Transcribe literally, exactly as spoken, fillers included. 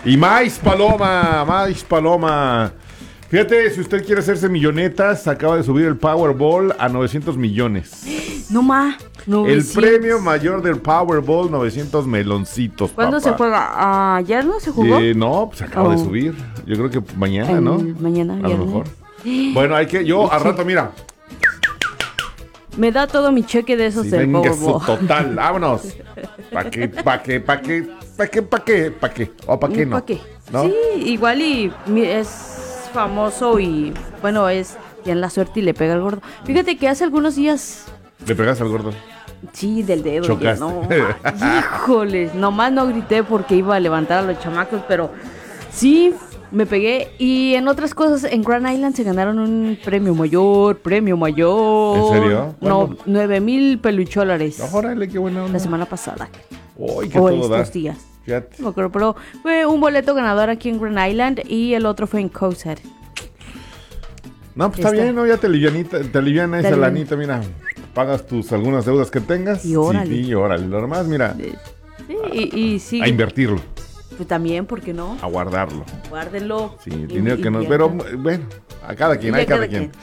Y más Paloma, más Paloma. Fíjate, si usted quiere hacerse millonetas, acaba de subir el Powerball a novecientos millones. No más. El premio mayor del Powerball, novecientos meloncitos. ¿Cuándo papá. se juega? ¿Ayer no se jugó? Eh, no, pues acaba oh. de subir. Yo creo que mañana, El, ¿no? Mañana, a lo mejor. Bueno, hay que, yo al rato, mira. Me da todo mi cheque de esos Sí, del venga, Powerball. su total, vámonos. ¿Para qué, para qué, para qué, para qué, para qué, para qué? ¿O para qué no? ¿Para qué? ¿No? Sí, igual y es famoso y, bueno, es ya en la suerte y le pega al gordo. Fíjate que hace algunos días... ¿Le pegas al gordo? Sí, del dedo. Chocaste. No, híjoles, nomás no grité porque iba a levantar a los chamacos, pero sí, me pegué. Y en otras cosas, en Grand Island se ganaron un premio mayor, premio mayor. ¿En serio? No, nueve mil peluchólares. Órale, qué buena onda. La semana pasada. Uy, qué o todo estos da. días. Fíjate. No me acuerdo, pero fue un boleto ganador aquí en Grand Island y el otro fue en Coasthead. No, pues está Está. bien, ¿no? Ya te alivianita, te aliviana esa Te aliviana. lanita, mira. Pagas tus algunas deudas que tengas. Y órale. Sí, y órale. Lo demás, mira, Sí, y, y sí. a invertirlo, Pues también, ¿por qué no? a guardarlo. Guárdenlo. Sí, Y- dinero que no... inviertan. Pero, bueno, a cada quien, Ya hay cada cada quien. quien.